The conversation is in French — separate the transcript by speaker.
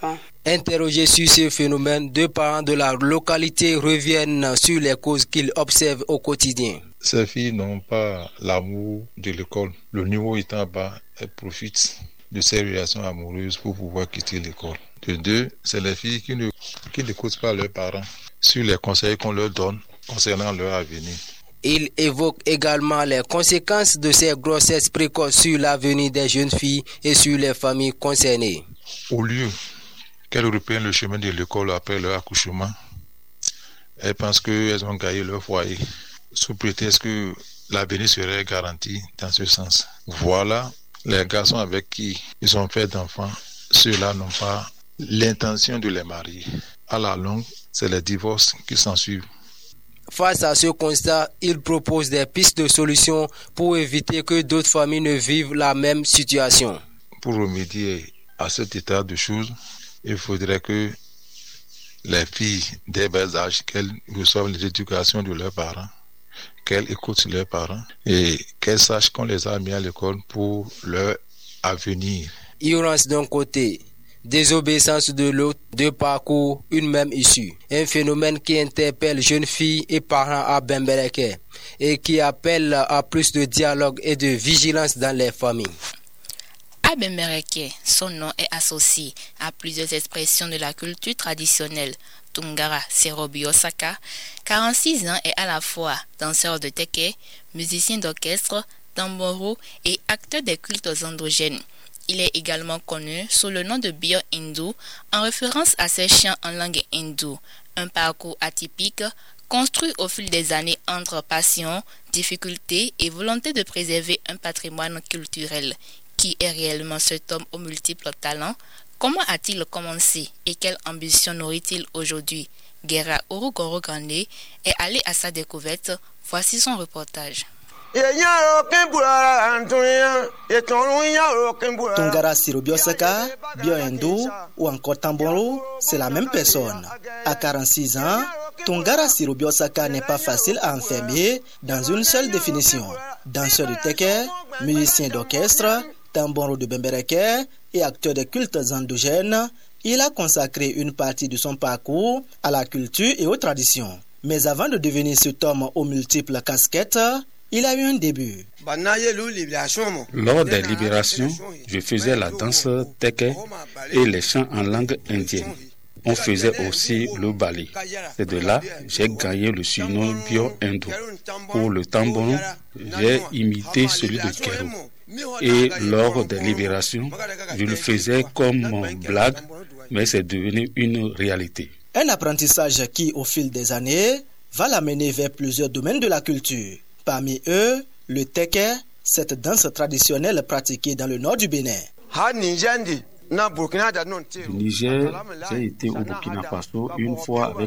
Speaker 1: enfants.
Speaker 2: Interrogés sur ce phénomène, 2 parents de la localité reviennent sur les causes qu'ils observent au quotidien.
Speaker 3: Ces filles n'ont pas l'amour de l'école. Le niveau étant bas, elles profitent de ces relations amoureuses pour pouvoir quitter l'école. De 2, c'est les filles qui n'écoutent pas leurs parents sur les conseils qu'on leur donne concernant leur avenir.
Speaker 2: Il évoque également les conséquences de ces grossesses précoces sur l'avenir des jeunes filles et sur les familles concernées.
Speaker 3: Au lieu qu'elles reprennent le chemin de l'école après leur accouchement, elles pensent qu'elles ont gagné leur foyer, sous prétexte que l'avenir serait garanti dans ce sens. Voilà les garçons avec qui ils ont fait d'enfants, ceux-là n'ont pas l'intention de les marier. À la longue, c'est les divorces qui s'ensuivent.
Speaker 2: Face à ce constat, il propose des pistes de solutions pour éviter que d'autres familles ne vivent la même situation.
Speaker 3: Pour remédier à cet état de choses, il faudrait que les filles dès bas âge, qu'elles reçoivent l'éducation de leurs parents, qu'elles écoutent leurs parents et qu'elles sachent qu'on les a mis à l'école pour leur avenir.
Speaker 2: Ignorance d'un côté, désobéissance de l'autre, 2 parcours, une même issue. Un phénomène qui interpelle jeunes filles et parents à Bembereke et qui appelle à plus de dialogue et de vigilance dans les familles.
Speaker 4: À Bembereke, son nom est associé à plusieurs expressions de la culture traditionnelle. Tungara Serobi Osaka, 46 ans, est à la fois danseur de teke, musicien d'orchestre, tamboro et acteur des cultes endogènes. Il est également connu sous le nom de Bio Hindu en référence à ses chants en langue hindoue. Un parcours atypique construit au fil des années entre passion, difficulté et volonté de préserver un patrimoine culturel. Qui est réellement cet homme aux multiples talents? Comment a-t-il commencé et quelle ambition nourrit-il aujourd'hui? Guerra Urugoro Grande est allé à sa découverte. Voici son reportage.
Speaker 5: Tungara Serobi Osaka, Bio Hindu ou encore Tamboro, c'est la même personne. À 46 ans, Tungara Serobi Osaka n'est pas facile à enfermer dans une seule définition. Danseur de teke, musicien d'orchestre, tamboro de Bembereke et acteur de cultes endogènes, il a consacré une partie de son parcours à la culture et aux traditions. Mais avant de devenir cet homme aux multiples casquettes, il a eu un début.
Speaker 6: Lors des libérations, je faisais la danse teke et les chants en langue indienne. On faisait aussi le ballet. C'est de là que j'ai gagné le surnom Bio Hindu. Pour le tambourin, j'ai imité celui de Kero. Et lors des libérations, je le faisais comme blague, mais c'est devenu une réalité.
Speaker 5: Un apprentissage qui, au fil des années, va l'amener vers plusieurs domaines de la culture. Parmi eux, le teke, cette danse traditionnelle pratiquée dans le nord du Bénin.
Speaker 6: Du Niger, j'ai été au Burkina Faso une fois avec